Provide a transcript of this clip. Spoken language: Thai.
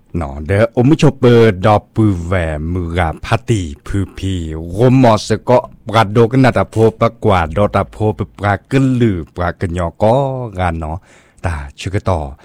เนาะเดออมชอเปอร์ดอปือแวมือกาพัติพือพีโรมอสก็ปราดโดกันนาตาโพปกว่าดอตาโพปปรากึลือปรากญยอก็กันเนาะตาชื่อก็ต่อ